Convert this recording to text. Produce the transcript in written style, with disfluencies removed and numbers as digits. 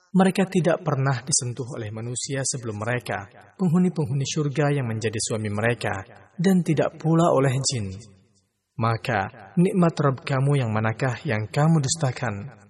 Mereka tidak pernah disentuh oleh manusia sebelum mereka, penghuni-penghuni surga yang menjadi suami mereka, dan tidak pula oleh jin. Maka, nikmat Rabb kamu yang manakah yang kamu dustakan?